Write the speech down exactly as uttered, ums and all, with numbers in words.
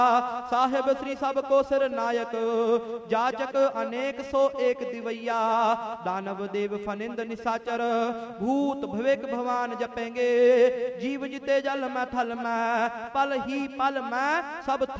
साहिब श्री सब को सिर नायक, जाचक अनेक सो एक दिवैया। दानव देव फनिंद निशाचर, भूत भविक भगवान जपेंगे। जीव जिते जल में थल में, पल ही पल में सब